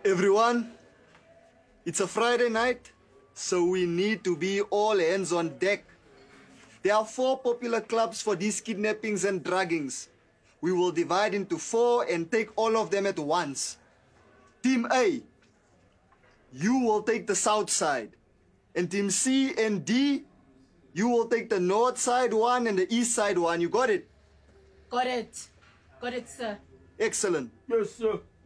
Everyone, it's a Friday night, so we need to be all hands on deck. There are 4 popular clubs for these kidnappings and druggings. We will divide into 4 and take all of them at once. Team A, you will take the south side. And Team C and D, you will take the north side one and the east side one. You got it? Got it. Got it, sir. Excellent. Yes, sir.